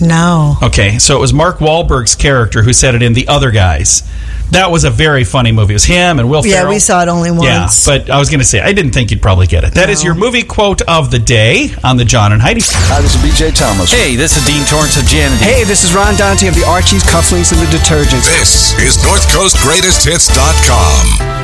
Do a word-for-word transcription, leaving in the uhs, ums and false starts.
No. Okay, so it was Mark Wahlberg's character who said it in The Other Guys. That was a very funny movie. It was him and Will Ferrell. Yeah, we saw it only once. Yeah, but I was going to say, I didn't think you'd probably get it. That no. is your movie quote of the day on the John and Heidi. Hi, this is B J Thomas. Hey, this is Dean Torrance of Janity. Hey, this is Ron Dante of the Archies, Cufflinks, and the Detergents. This is North Coast Greatest Hits dot com.